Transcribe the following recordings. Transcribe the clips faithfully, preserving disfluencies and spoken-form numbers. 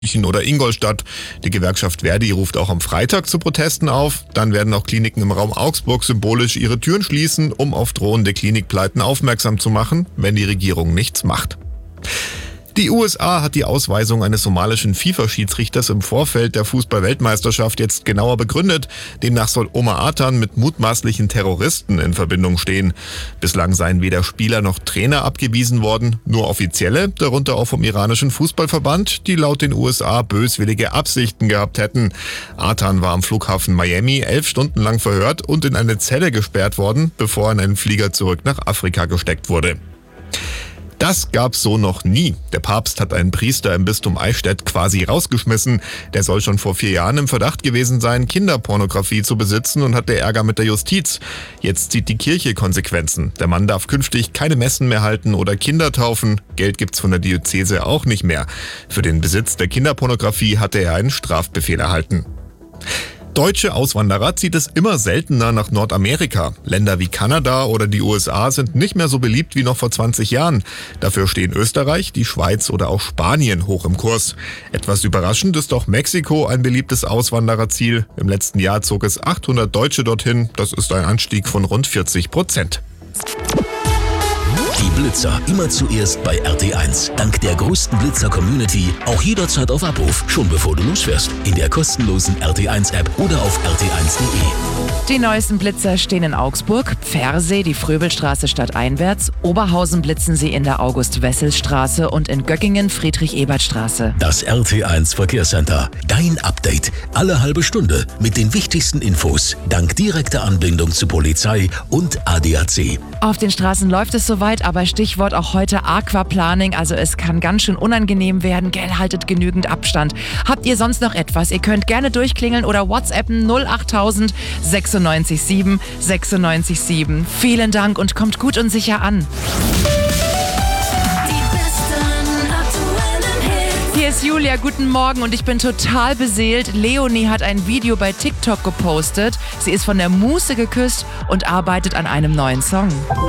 oder Ingolstadt. Die Gewerkschaft Verdi ruft auch am Freitag zu Protesten auf. Dann werden auch Kliniken im Raum Augsburg symbolisch ihre Türen schließen, um auf drohende Klinikpleiten aufmerksam zu machen, wenn die Regierung nichts macht. Die U S A hat die Ausweisung eines somalischen FIFA-Schiedsrichters im Vorfeld der Fußball-Weltmeisterschaft jetzt genauer begründet. Demnach soll Omar Atan mit mutmaßlichen Terroristen in Verbindung stehen. Bislang seien weder Spieler noch Trainer abgewiesen worden, nur Offizielle, darunter auch vom iranischen Fußballverband, die laut den U S A böswillige Absichten gehabt hätten. Atan war am Flughafen Miami elf Stunden lang verhört und in eine Zelle gesperrt worden, bevor er in einen Flieger zurück nach Afrika gesteckt wurde. Das gab's so noch nie. Der Papst hat einen Priester im Bistum Eichstätt quasi rausgeschmissen. Der soll schon vor vier Jahren im Verdacht gewesen sein, Kinderpornografie zu besitzen und hatte Ärger mit der Justiz. Jetzt zieht die Kirche Konsequenzen. Der Mann darf künftig keine Messen mehr halten oder Kinder taufen. Geld gibt's von der Diözese auch nicht mehr. Für den Besitz der Kinderpornografie hatte er einen Strafbefehl erhalten. Deutsche Auswanderer zieht es immer seltener nach Nordamerika. Länder wie Kanada oder die U S A sind nicht mehr so beliebt wie noch vor zwanzig Jahren. Dafür stehen Österreich, die Schweiz oder auch Spanien hoch im Kurs. Etwas überraschend ist auch Mexiko ein beliebtes Auswandererziel. Im letzten Jahr zog es achthundert Deutsche dorthin. Das ist ein Anstieg von rund vierzig Prozent. Die Blitzer immer zuerst bei R T eins. Dank der größten Blitzer-Community auch jederzeit auf Abruf, schon bevor du losfährst. In der kostenlosen R T eins App oder auf r t eins punkt d e. Die neuesten Blitzer stehen in Augsburg, Pfersee, die Fröbelstraße stadteinwärts, Oberhausen blitzen sie in der August-Wessel-Straße und in Göggingen Friedrich-Ebert-Straße. Das R T eins Verkehrscenter. Dein Update. Alle halbe Stunde mit den wichtigsten Infos. Dank direkter Anbindung zu Polizei und A D A C. Auf den Straßen läuft es soweit, aber Stichwort auch heute Aquaplaning, also es kann ganz schön unangenehm werden. Gell, haltet genügend Abstand. Habt ihr sonst noch etwas? Ihr könnt gerne durchklingeln oder WhatsAppen null achttausend sechsundneunzig sieben sechsundneunzig sieben. Vielen Dank und kommt gut und sicher an. Hier ist Julia, guten Morgen und ich bin total beseelt. Leonie hat ein Video bei TikTok gepostet. Sie ist von der Muße geküsst und arbeitet an einem neuen Song.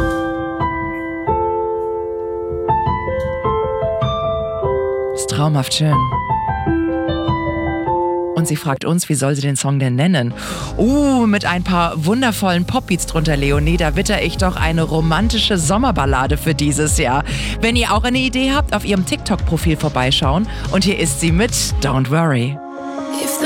Ist traumhaft schön. Und sie fragt uns, wie soll sie den Song denn nennen? Uh, mit ein paar wundervollen Popbeats drunter, Leonie. Da witter ich doch eine romantische Sommerballade für dieses Jahr. Wenn ihr auch eine Idee habt, auf ihrem TikTok-Profil vorbeischauen. Und hier ist sie mit Don't Worry.